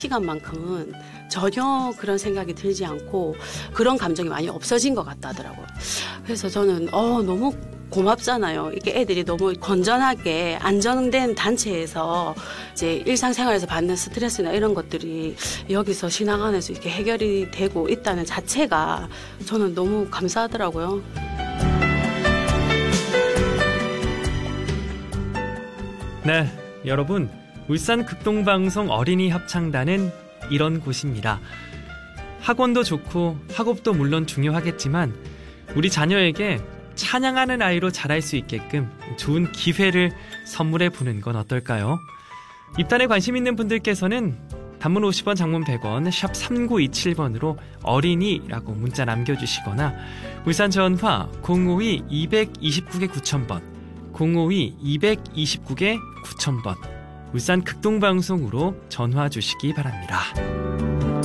시간만큼은 전혀 그런 생각이 들지 않고 그런 감정이 많이 없어진 것 같다더라고요. 그래서 저는 너무 고맙잖아요. 이게 애들이 너무 건전하게 안정된 단체에서 이제 일상생활에서 받는 스트레스나 이런 것들이 여기서 신앙 안에서 이렇게 해결이 되고 있다는 자체가 저는 너무 감사하더라고요. 네, 여러분, 울산 극동방송 어린이 합창단은 이런 곳입니다. 학원도 좋고 학업도 물론 중요하겠지만 우리 자녀에게 찬양하는 아이로 자랄 수 있게끔 좋은 기회를 선물해 보는 건 어떨까요? 입단에 관심 있는 분들께서는 단문 50원, 장문 100원, 샵 3927번으로 어린이라고 문자 남겨주시거나 울산 전화 052-229-9000번, 052-229-9000번 울산 극동방송으로 전화 주시기 바랍니다.